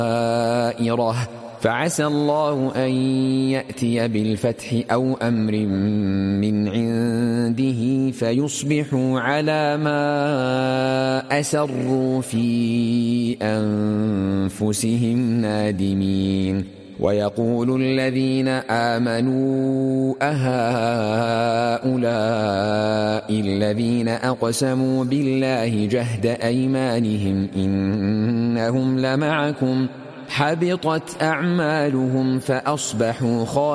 دائرة فعسى الله أن يأتي بالفتح أو أمر من عنده فيصبحوا على ما أسروا في أنفسهم نادمين. ويقول الذين آمنوا أهؤلاء الذين أقسموا بالله جهد أيمانهم إنهم لمعكم حبطت أعمالهم فأصبحوا خاسرين.